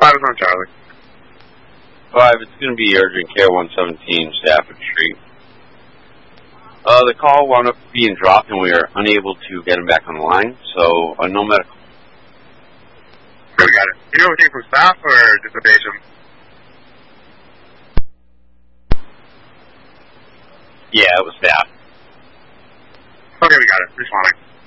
5 is on Charlie. 5, it's going to be urgent care 117 Stafford Street. The call wound up being dropped and we were unable to get him back on the line, so no medical. Okay, we got it. You know anything from staff or just the patient? Yeah, it was staff. Okay, we got it. Responding.